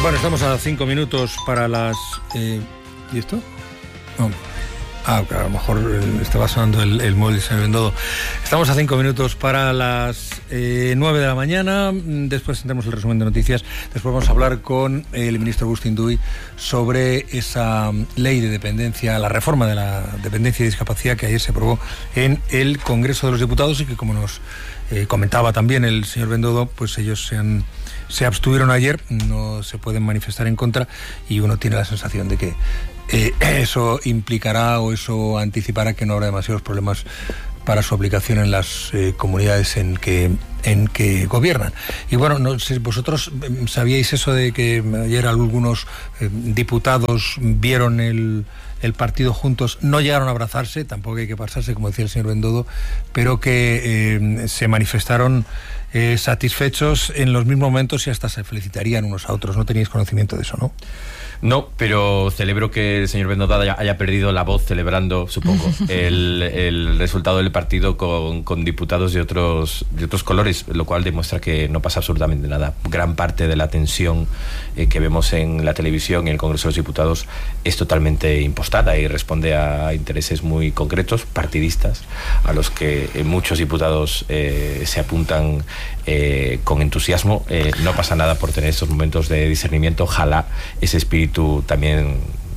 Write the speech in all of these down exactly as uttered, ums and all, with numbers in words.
Bueno, estamos a cinco minutos para las... Eh, ¿Y esto? No. Ah, claro, a lo mejor estaba sonando el, el móvil, señor Bendodo. Estamos a cinco minutos para las eh, nueve de la mañana. Después tendremos el resumen de noticias. Después vamos a hablar con el ministro Agustín Duy sobre esa ley de dependencia, la reforma de la dependencia y discapacidad que ayer se aprobó en el Congreso de los Diputados y que, como nos eh, comentaba también el señor Bendodo, pues ellos se han... se abstuvieron ayer, no se pueden manifestar en contra y uno tiene la sensación de que eh, eso implicará o eso anticipará que no habrá demasiados problemas para su aplicación en las eh, comunidades en que en que gobiernan. Y bueno, no sé, vosotros sabíais eso de que ayer algunos eh, diputados vieron el, el partido juntos, no llegaron a abrazarse, tampoco hay que pasarse, como decía el señor Bendodo, pero que eh, se manifestaron eh, satisfechos en los mismos momentos y hasta se felicitarían unos a otros. No teníais conocimiento de eso, ¿no? No, pero celebro que el señor Bendodo haya, haya perdido la voz celebrando, supongo, el, el resultado del partido con, con diputados de otros, de otros colores, lo cual demuestra que no pasa absolutamente nada. Gran parte de la tensión eh, que vemos en la televisión y en el Congreso de los Diputados es totalmente impostada y responde a intereses muy concretos, partidistas, a los que eh, muchos diputados eh, se apuntan eh, con entusiasmo. Eh, no pasa nada por tener estos momentos de discernimiento. Ojalá ese espíritu tú también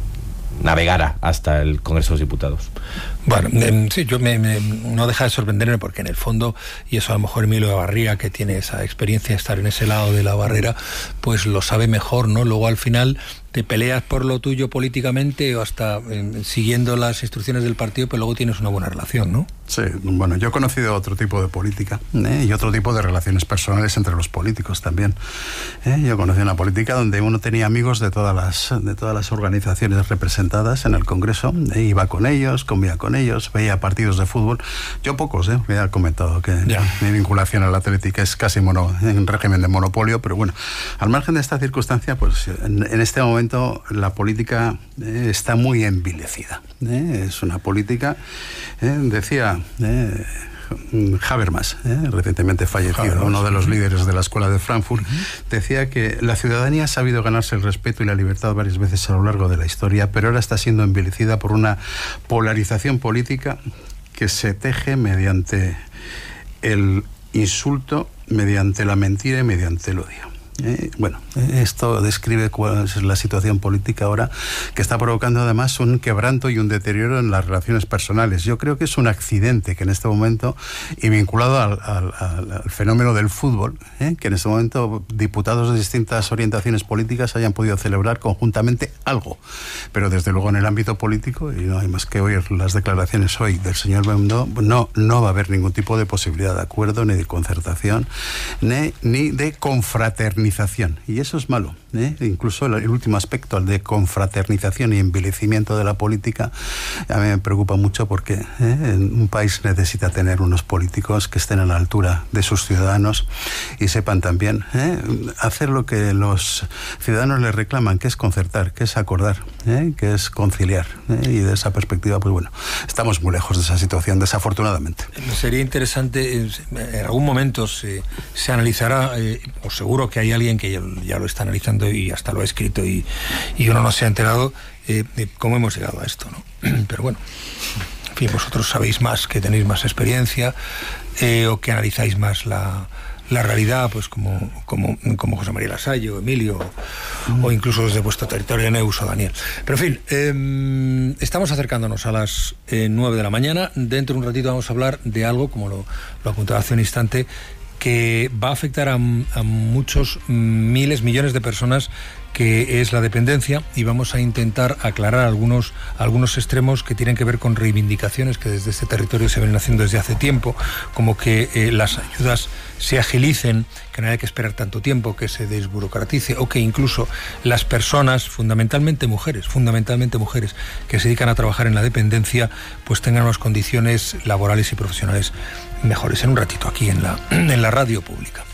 navegara hasta el Congreso de los Diputados. Bueno, eh, sí, yo me, me, no deja de sorprenderme porque en el fondo, y eso a lo mejor Emilio de Barriga, que tiene esa experiencia de estar en ese lado de la barrera, pues lo sabe mejor, ¿no? Luego al final te peleas por lo tuyo políticamente o hasta eh, siguiendo las instrucciones del partido, pero luego tienes una buena relación, ¿no? Sí, bueno, yo he conocido otro tipo de política ¿eh? y otro tipo de relaciones personales entre los políticos también. ¿eh? Yo conocí una política donde uno tenía amigos de todas las, de todas las organizaciones representadas en el Congreso, ¿eh? iba con ellos, comía con ellos, veía partidos de fútbol. Yo pocos, ¿eh? me he comentado que yeah. mi vinculación a la Atlética es casi mono, en régimen de monopolio, pero bueno, al margen de esta circunstancia, pues en, en este momento la política eh, está muy envilecida. ¿eh? Es una política, eh, decía Eh, Habermas, eh, recientemente fallecido, Habermas, uno de los líderes de la Escuela de Frankfurt, uh-huh. decía que la ciudadanía ha sabido ganarse el respeto y la libertad varias veces a lo largo de la historia, pero ahora está siendo envilecida por una polarización política que se teje mediante el insulto, mediante la mentira y mediante el odio. Eh, bueno, esto describe cuál es la situación política ahora, que está provocando además un quebranto y un deterioro en las relaciones personales. Yo creo que es un accidente que en este momento, y vinculado al, al, al fenómeno del fútbol, eh, que en este momento diputados de distintas orientaciones políticas hayan podido celebrar conjuntamente algo. Pero desde luego en el ámbito político, y no hay más que oír las declaraciones hoy del señor Bendodo, no, no va a haber ningún tipo de posibilidad de acuerdo, ni de concertación, ni, ni de confraternización. Y eso es malo, ¿eh? Incluso el, el último aspecto, el de confraternización y envilecimiento de la política, a mí me preocupa mucho porque ¿eh? un país necesita tener unos políticos que estén a la altura de sus ciudadanos y sepan también ¿eh? hacer lo que los ciudadanos les reclaman, que es concertar, que es acordar, ¿eh? que es conciliar. ¿eh? Y de esa perspectiva, pues bueno, estamos muy lejos de esa situación, desafortunadamente. Sería interesante, en algún momento se, se analizará, eh, o seguro que hay alguien que ya, ya lo está analizando y hasta lo ha escrito y, y uno no se ha enterado eh, de cómo hemos llegado a esto, ¿no? Pero bueno, en fin, vosotros sabéis más, que tenéis más experiencia eh, o que analizáis más la, la realidad, pues como, como, como José María Lasalle o Emilio mm. o incluso desde vuestro territorio, Neus o Daniel. Pero en fin, eh, estamos acercándonos a las eh, nueve de la mañana. Dentro de un ratito vamos a hablar de algo, como lo, lo apuntaba hace un instante, que va a afectar a, a muchos miles, millones de personas, que es la dependencia, y vamos a intentar aclarar algunos, algunos extremos que tienen que ver con reivindicaciones que desde este territorio se vienen haciendo desde hace tiempo, como que eh, las ayudas se agilicen, que no haya que esperar tanto tiempo, que se desburocratice, o que incluso las personas, fundamentalmente mujeres, fundamentalmente mujeres que se dedican a trabajar en la dependencia, pues tengan unas condiciones laborales y profesionales mejores. En un ratito aquí en la, en la radio pública.